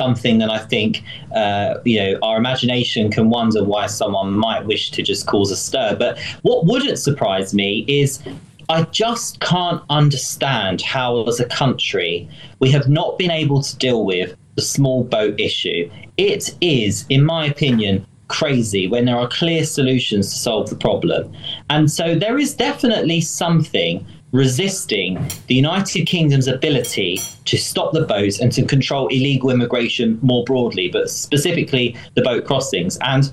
something that I think, our imagination can wonder why someone might wish to just cause a stir. But what wouldn't surprise me is I just can't understand how, as a country, we have not been able to deal with the small boat issue. It is, in my opinion, crazy when there are clear solutions to solve the problem. And so there is definitely something resisting the United Kingdom's ability to stop the boats and to control illegal immigration more broadly, but specifically the boat crossings. And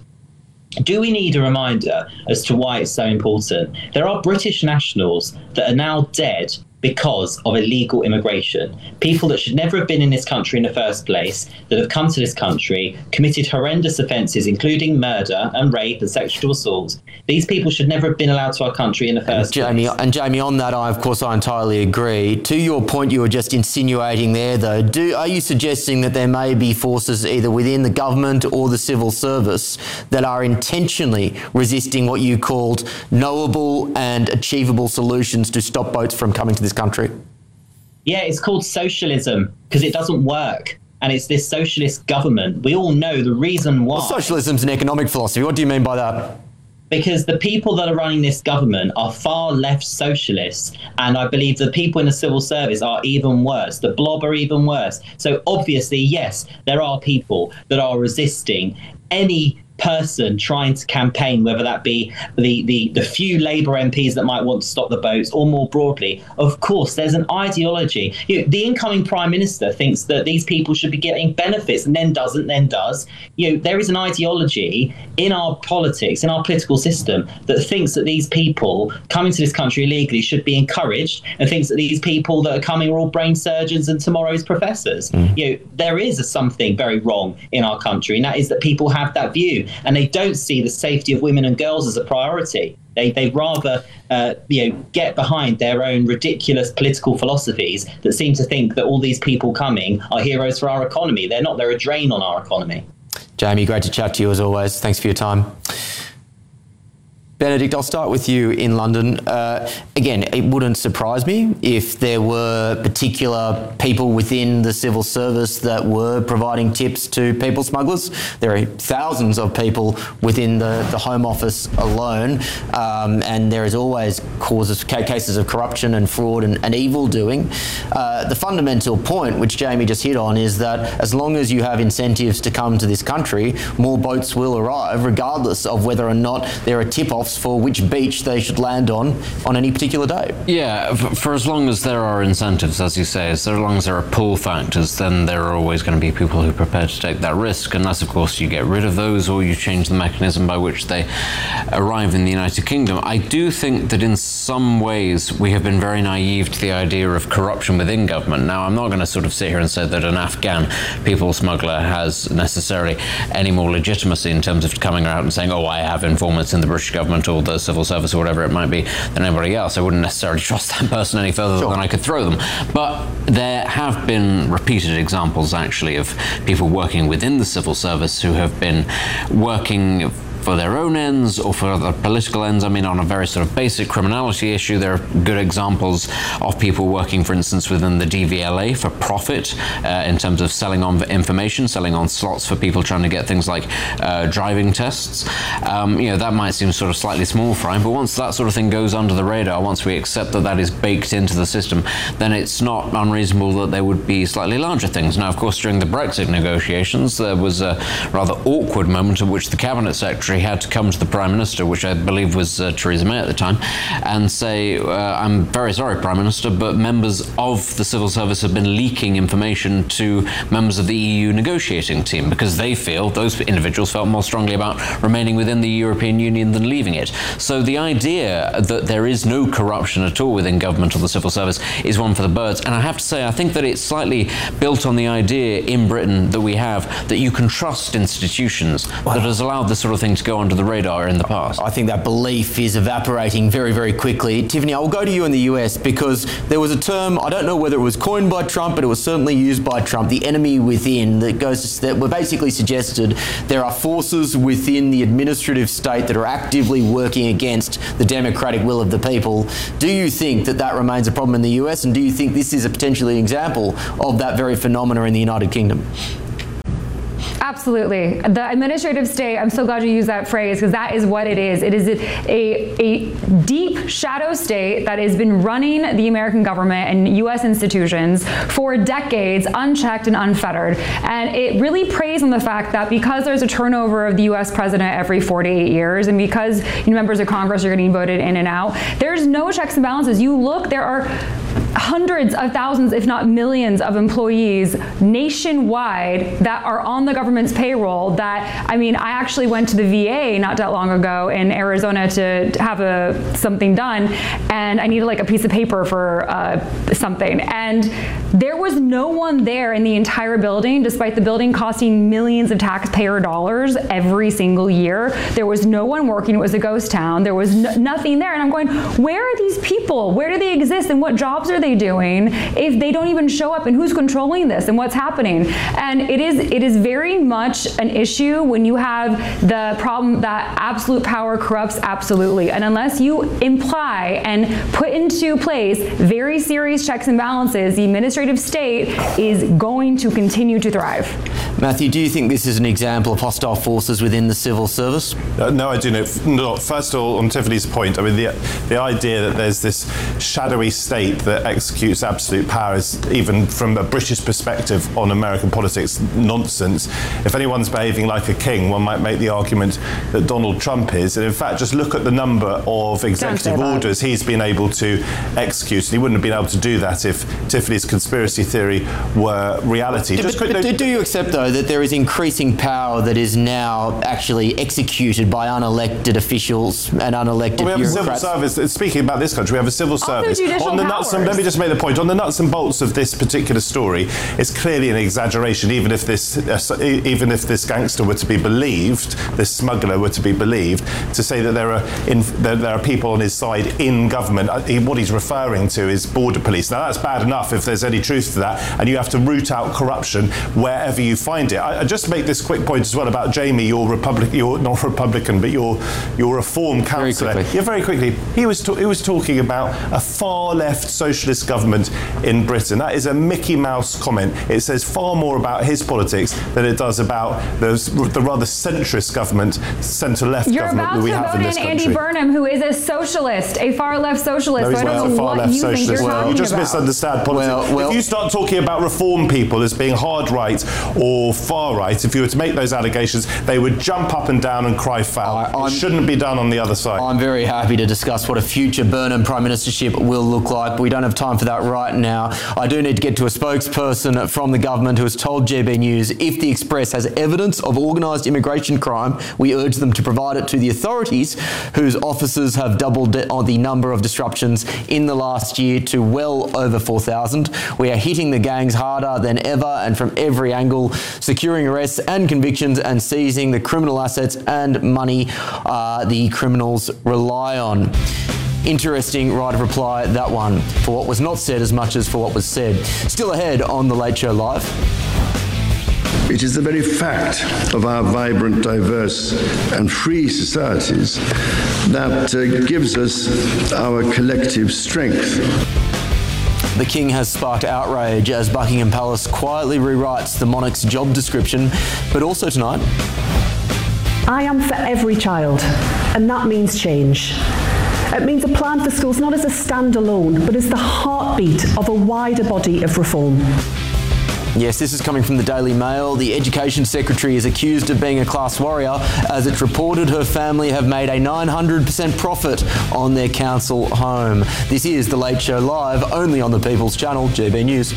do we need a reminder as to why it's so important? There are British nationals that are now dead because of illegal immigration. People that should never have been in this country in the first place, that have come to this country, committed horrendous offences, including murder and rape and sexual assault. These people should never have been allowed to our country in the first place. And Jamie, on that, I entirely agree. To your point, you were just insinuating there, though, are you suggesting that there may be forces either within the government or the civil service that are intentionally resisting what you called knowable and achievable solutions to stop boats from coming to this country? Yeah, it's called socialism because it doesn't work. And it's this socialist government. We all know the reason why. Well, socialism's an economic philosophy. What do you mean by that? Because the people that are running this government are far left socialists. And I believe the people in the civil service are even worse. The blob are even worse. So obviously, yes, there are people that are resisting any person trying to campaign, whether that be the few Labour MPs that might want to stop the boats, or more broadly. Of course, there's an ideology. The incoming Prime Minister thinks that these people should be getting benefits and then doesn't, then does. There is an ideology in our politics, in our political system, that thinks that these people coming to this country illegally should be encouraged, and thinks that these people that are coming are all brain surgeons and tomorrow's professors. There is something very wrong in our country, and that is that people have that view. And they don't see the safety of women and girls as a priority. They rather, get behind their own ridiculous political philosophies that seem to think that all these people coming are heroes for our economy. They're not. They're a drain on our economy. Jamie, great to chat to you as always. Thanks for your time. Benedict, I'll start with you in London. Again, it wouldn't surprise me if there were particular people within the civil service that were providing tips to people smugglers. There are thousands of people within the Home Office alone, and there is always cases of corruption and fraud and evil doing. The fundamental point, which Jamie just hit on, is that as long as you have incentives to come to this country, more boats will arrive, regardless of whether or not there are tip-offs for which beach they should land on any particular day. Yeah, for as long as there are incentives, as you say, as long as there are pull factors, then there are always going to be people who are prepared to take that risk, unless, of course, you get rid of those or you change the mechanism by which they arrive in the United Kingdom. I do think that in some ways we have been very naive to the idea of corruption within government. Now, I'm not going to sort of sit here and say that an Afghan people smuggler has necessarily any more legitimacy in terms of coming out and saying, oh, I have informants in the British government or the civil service or whatever it might be than anybody else. I wouldn't necessarily trust that person any further than I could throw them. But there have been repeated examples, actually, of people working within the civil service who have been working for their own ends or for other political ends. I mean, on a very sort of basic criminality issue, there are good examples of people working, for instance, within the DVLA for profit in terms of selling on information, selling on slots for people trying to get things like driving tests. That might seem sort of slightly small fry, but once that sort of thing goes under the radar, once we accept that that is baked into the system, then it's not unreasonable that there would be slightly larger things. Now, of course, during the Brexit negotiations, there was a rather awkward moment at which the Cabinet Secretary had to come to the Prime Minister, which I believe was Theresa May at the time, and say, I'm very sorry, Prime Minister, but members of the civil service have been leaking information to members of the EU negotiating team because they feel, those individuals felt more strongly about remaining within the European Union than leaving it. So the idea that there is no corruption at all within government or the civil service is one for the birds. And I have to say, I think that it's slightly built on the idea in Britain that we have that you can trust institutions that has allowed this sort of thing to go under the radar in the past. I think that belief is evaporating very, very quickly. Tiffany, I will go to you in the US because there was a term, I don't know whether it was coined by Trump, but it was certainly used by Trump, the enemy within, that were basically suggested there are forces within the administrative state that are actively working against the democratic will of the people. Do you think that that remains a problem in the US, and do you think this is a potentially example of that very phenomena in the United Kingdom? Absolutely. The administrative state, I'm so glad you used that phrase, because that is what it is. It is a deep shadow state that has been running the American government and U.S. institutions for decades, unchecked and unfettered. And it really preys on the fact that because there's a turnover of the U.S. president every 4 to 8 years, and because members of Congress are getting voted in and out, there's no checks and balances. You look, there are hundreds of thousands, if not millions, of employees nationwide that are on the government's payroll that, I actually went to the VA not that long ago in Arizona to have something done, and I needed like a piece of paper for something. And there was no one there in the entire building, despite the building costing millions of taxpayer dollars every single year. There was no one working. It was a ghost town. There was nothing there. And I'm going, where are these people? Where do they exist? And what jobs are they doing if they don't even show up? And who's controlling this? And what's happening? And it is very much an issue when you have the problem that absolute power corrupts absolutely. And unless you imply and put into place very serious checks and balances, the administrative state is going to continue to thrive. Matthew, do you think this is an example of hostile forces within the civil service? No, I do not. First of all, on Tiffany's point, the idea that there's this shadowy state that executes absolute power is, even from a British perspective on American politics, nonsense. If anyone's behaving like a king, one might make the argument that Donald Trump is. And in fact, just look at the number of executive orders he's been able to execute. And he wouldn't have been able to do that if Tiffany's conspiracy theory were reality. But do you accept, though, that there is increasing power that is now actually executed by unelected officials and unelected bureaucrats? We have a civil service. Speaking about this country, we have a civil service. Let me just make the point. On the nuts and bolts of this particular story, it's clearly an exaggeration, even if this gangster were to be believed, this smuggler were to be believed, to say that there are people on his side in government. What he's referring to is border police. Now, that's bad enough if there's any truth to that, and you have to root out corruption wherever you find it. I just make this quick point as well about Jamie, your not Republican, but your Reform councillor. Very quickly. He was talking about a far left socialist government in Britain. That is a Mickey Mouse comment. It says far more about his politics than it does about the rather centrist government, centre-left government that we have in this country. You're about to vote in Andy Burnham, who is a socialist, a far-left socialist. No, he's not a far-left socialist. You just misunderstand politics. If you start talking about Reform people as being hard right or far right, if you were to make those allegations, they would jump up and down and cry foul. It shouldn't be done on the other side. I'm very happy to discuss what a future Burnham Prime Ministership will look like, but we don't have time for that right now. I do need to get to a spokesperson from the government who has told GB News if the Express has evidence of organised immigration crime, we urge them to provide it to the authorities, whose officers have doubled on the number of disruptions in the last year to well over 4,000. We are hitting the gangs harder than ever and from every angle, securing arrests and convictions and seizing the criminal assets and money the criminals rely on. Interesting right of reply, that one, for what was not said as much as for what was said. Still ahead on The Late Show Live. It is the very fact of our vibrant, diverse and free societies that gives us our collective strength. The King has sparked outrage as Buckingham Palace quietly rewrites the monarch's job description, but also tonight. I am for every child, and that means change. It means a plan for schools not as a standalone, but as the heartbeat of a wider body of reform. Yes, this is coming from the Daily Mail. The Education Secretary is accused of being a class warrior, as it's reported her family have made a 900% profit on their council home. This is The Late Show Live, only on the People's Channel, GB News.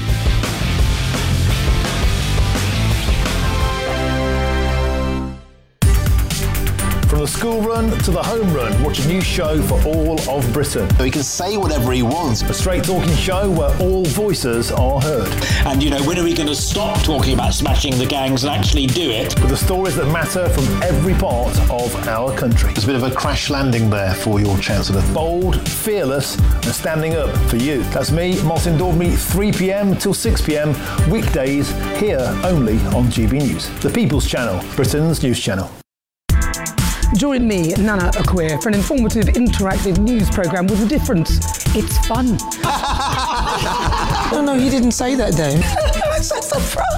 From the school run to the home run, watch a new show for all of Britain. He can say whatever he wants. A straight talking show where all voices are heard. And, when are we going to stop talking about smashing the gangs and actually do it? With the stories that matter from every part of our country. There's a bit of a crash landing there for your Chancellor. Bold, fearless and standing up for you. That's me, Martin Daubney, 3 p.m. till 6 p.m. weekdays, here only on GB News. The People's Channel, Britain's news channel. Join me, Nana Akua, for an informative, interactive news programme with a difference. It's fun. No, he didn't say that, though. I'm so surprised.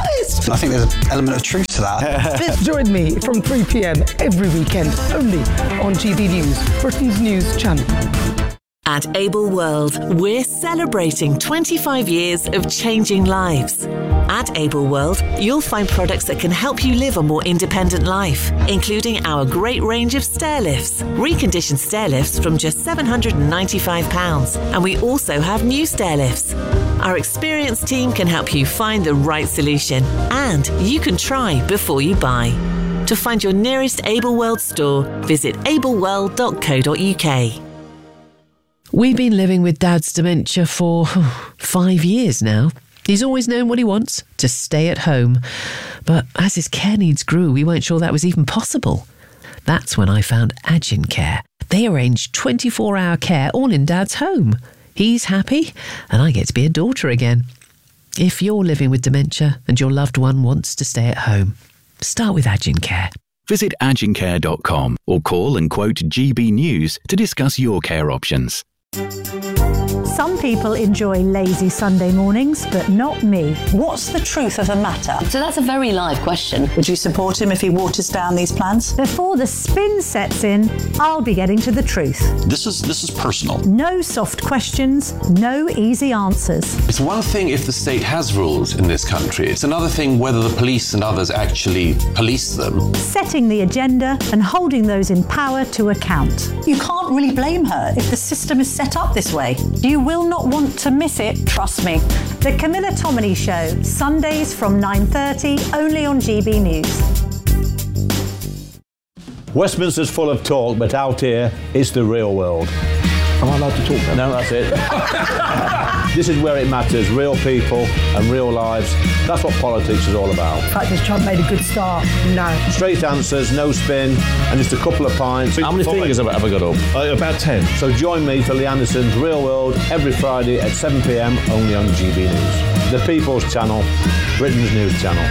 I think there's an element of truth to that. Join me from 3 p.m. every weekend, only on GB News, Britain's news channel. At Able World, we're celebrating 25 years of changing lives. At Able World, you'll find products that can help you live a more independent life, including our great range of stair lifts, reconditioned stair lifts from just £795, and we also have new stair lifts. Our experienced team can help you find the right solution, and you can try before you buy. To find your nearest Able World store, visit ableworld.co.uk. We've been living with Dad's dementia for 5 years now. He's always known what he wants, to stay at home. But as his care needs grew, we weren't sure that was even possible. That's when I found Agincare. They arrange 24-hour care all in Dad's home. He's happy, and I get to be a daughter again. If you're living with dementia and your loved one wants to stay at home, start with Agincare. Visit agincare.com or call and quote GB News to discuss your care options. Some people enjoy lazy Sunday mornings, but not me. What's the truth of the matter? So that's a very live question. Would you support him if he waters down these plans? Before the spin sets in, I'll be getting to the truth. This is personal. No soft questions, no easy answers. It's one thing if the state has rules in this country. It's another thing whether the police and others actually police them. Setting the agenda and holding those in power to account. You can't really blame her if the system is set up this way. You will not want to miss it, trust me. The Camilla Tominey Show, Sundays from 9:30, only on GB News. Westminster's full of talk, but out here, it's the real world. Am I allowed to talk then? No, that's it. This is where it matters, real people and real lives. That's what politics is all about. In fact, has Trump made a good start? No. Straight answers, no spin, and just a couple of pints. How many fingers have I got up? About 10. So join me for Lee Anderson's Real World every Friday at 7 p.m, only on GB News. The People's Channel, Britain's news channel.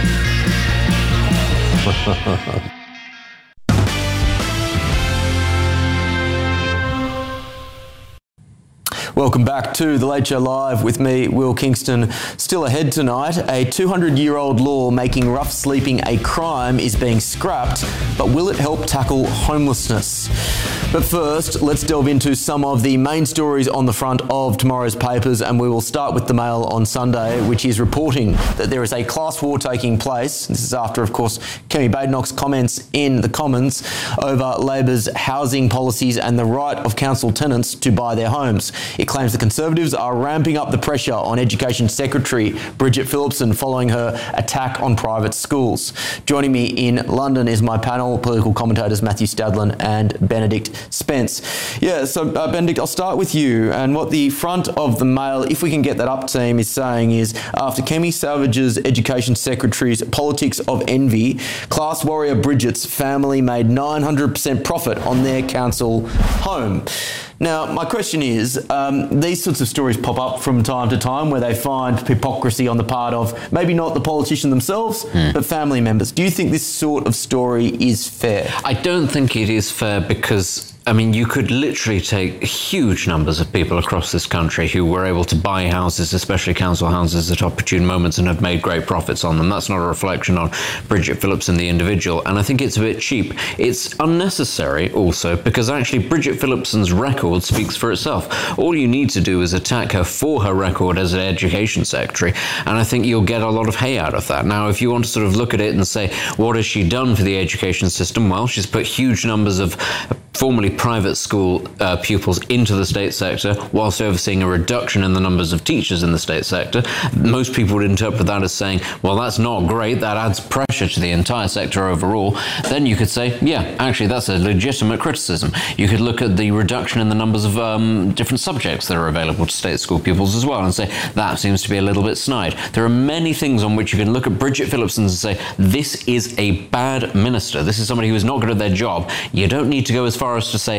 Welcome back to The Late Show Live with me, Will Kingston. Still ahead tonight, a 200-year-old law making rough sleeping a crime is being scrapped, but will it help tackle homelessness? But first, let's delve into some of the main stories on the front of tomorrow's papers, and we will start with the Mail on Sunday, which is reporting that there is a class war taking place. This is after, of course, Kemi Badenoch's comments in the Commons over Labor's housing policies and the right of council tenants to buy their homes. It claims the Conservatives are ramping up the pressure on Education Secretary Bridget Phillipson following her attack on private schools. Joining me in London is my panel, political commentators Matthew Stadlen and Benedict Spence. Yeah, so Benedict, I'll start with you. And what the front of the Mail, if we can get that up, team, is saying is after Kemi Savage's Education Secretary's politics of envy, class warrior Bridget's family made 900% profit on their council home. Now, my question is, these sorts of stories pop up from time to time where they find hypocrisy on the part of maybe not the politician themselves, but family members. Do you think this sort of story is fair? I don't think it is fair because, I mean, you could literally take huge numbers of people across this country who were able to buy houses, especially council houses, at opportune moments and have made great profits on them. That's not a reflection on Bridget Phillipson, the individual, and I think it's a bit cheap. It's unnecessary also because actually Bridget Phillipson's record speaks for itself. All you need to do is attack her for her record as an education secretary, and I think you'll get a lot of hay out of that. Now, if you want to sort of look at it and say, what has she done for the education system? Well, she's put huge numbers of formerly private school pupils into the state sector whilst overseeing a reduction in the numbers of teachers in the state sector. Most people would interpret that as saying, well, that's not great, that adds pressure to the entire sector overall. Then you could say, yeah, actually that's a legitimate criticism. You could look at the reduction in the numbers of different subjects that are available to state school pupils as well and say, that seems to be a little bit snide. There are many things on which you can look at Bridget Phillipson and say, this is a bad minister. This is somebody who is not good at their job. You don't need to go as far as to say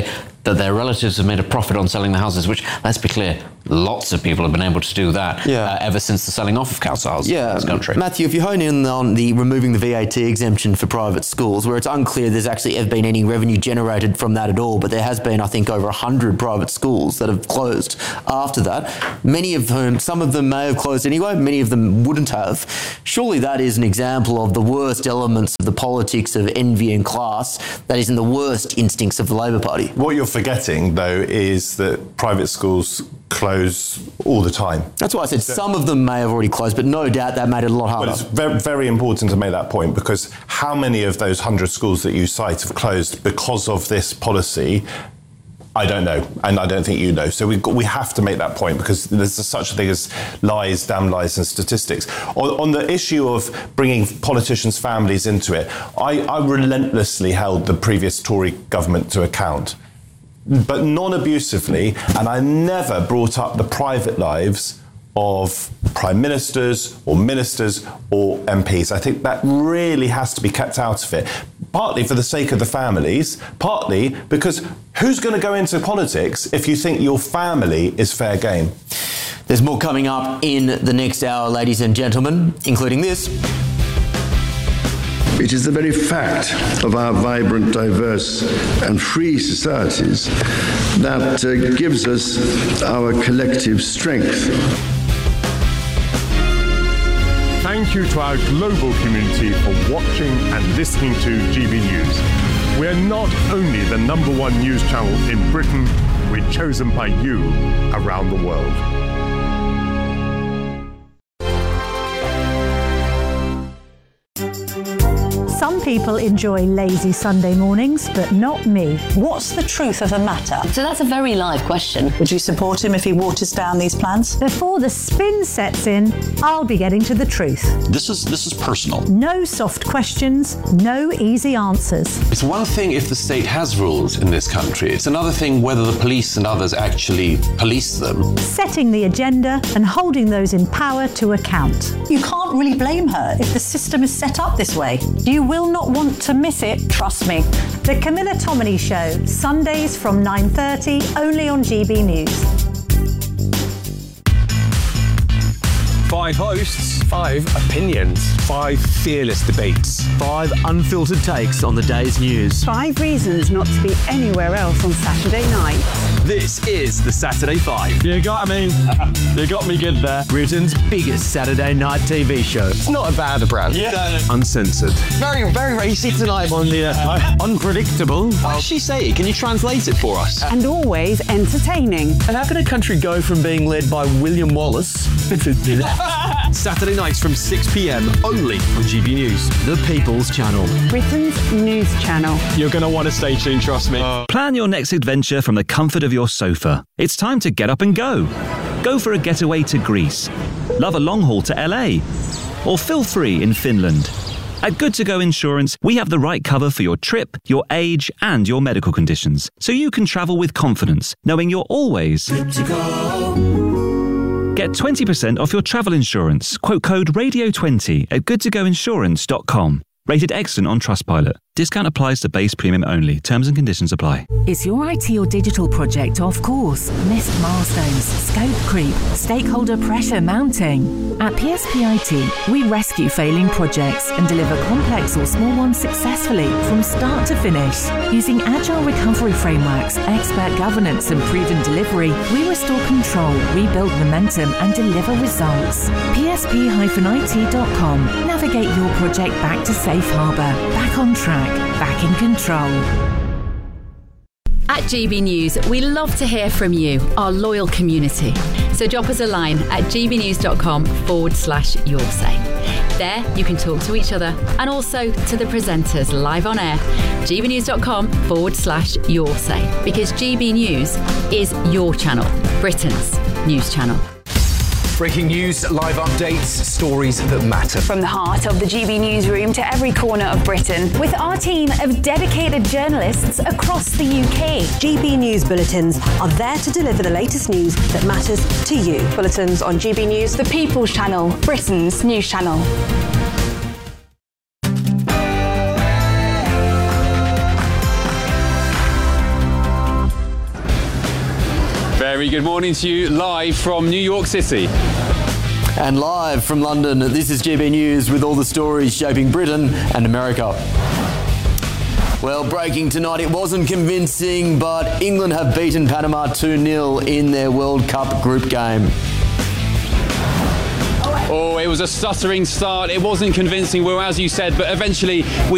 that their relatives have made a profit on selling the houses, which, let's be clear, lots of people have been able to do that ever since the selling off of council houses in this country. Matthew, if you hone in on the removing the VAT exemption for private schools, where it's unclear there's actually ever been any revenue generated from that at all, but there has been, I think, over 100 private schools that have closed after that, many of whom, some of them may have closed anyway, many of them wouldn't have. Surely that is an example of the worst elements of the politics of envy and class that is in the worst instincts of the Labor Party. What you're forgetting, though, is that private schools close all the time. That's why I said some of them may have already closed, but no doubt that made it a lot harder. Well, it's very, very important to make that point, because how many of those 100 schools that you cite have closed because of this policy? I don't know, and I don't think you know. So we have to make that point, because there's such a thing as lies, damn lies, and statistics. On the issue of bringing politicians' families into it, I relentlessly held the previous Tory government to account, but non-abusively, and I never brought up the private lives of prime ministers or ministers or MPs. I think that really has to be kept out of it, partly for the sake of the families, partly because who's going to go into politics if you think your family is fair game? There's more coming up in the next hour, ladies and gentlemen, including this. It is the very fact of our vibrant, diverse and free societies that gives us our collective strength. Thank you to our global community for watching and listening to GB News. We are not only the #1 news channel in Britain, we're chosen by you around the world. Some people enjoy lazy Sunday mornings, but not me. What's the truth of the matter? So that's a very live question. Would you support him if he waters down these plans? Before the spin sets in, I'll be getting to the truth. This is personal. No soft questions, no easy answers. It's one thing if the state has rules in this country. It's another thing whether the police and others actually police them. Setting the agenda and holding those in power to account. You can't really blame her if the system is set up this way. You will not want to miss it, trust me. The Camilla Tominey Show, Sundays from 9:30, only on GB News. 5 hosts, 5 opinions, 5 fearless debates, 5 unfiltered takes on the day's news. 5 reasons not to be anywhere else on Saturday night. This is the Saturday 5. You got me good there. Britain's biggest Saturday night TV show. It's not a bad brand. Yeah. Uncensored. Very, very racy tonight. On the unpredictable. What does she say? Can you translate it for us? And always entertaining. And how can a country go from being led by William Wallace Saturday nights from 6 p.m. only on GB News, the People's Channel. Britain's news channel. You're going to want to stay tuned, trust me. Plan your next adventure from the comfort of your sofa. It's time to get up and go. Go for a getaway to Greece. Love a long haul to LA. Or feel free in Finland. At Good To Go Insurance, we have the right cover for your trip, your age, and your medical conditions, so you can travel with confidence, knowing you're always good to go. Get 20% off your travel insurance. Quote code RADIO20 at goodtogoinsurance.com. Rated excellent on Trustpilot. Discount applies to base premium only. Terms and conditions apply. Is your IT or digital project off course? Missed milestones, scope creep, stakeholder pressure mounting? At PSP IT, we rescue failing projects and deliver complex or small ones successfully from start to finish. Using agile recovery frameworks, expert governance and proven delivery, we restore control, rebuild momentum and deliver results. PSP-IT.com. Navigate your project back to safe harbour, back on track, back in control. At GB News, we love to hear from you, our loyal community. So drop us a line at gbnews.com/yoursay. There, you can talk to each other and also to the presenters live on air. gbnews.com/yoursay. Because GB News is your channel, Britain's news channel. Breaking news, live updates, stories that matter. From the heart of the GB newsroom to every corner of Britain, with our team of dedicated journalists across the UK. GB News Bulletins are there to deliver the latest news that matters to you. Bulletins on GB News, the People's Channel, Britain's news channel. Very good morning to you, live from New York City. And live from London, this is GB News with all the stories shaping Britain and America. Well, breaking tonight, it wasn't convincing, but England have beaten Panama 2-0 in their World Cup group game. Oh, it was a stuttering start. It wasn't convincing, Will, as you said, but eventually we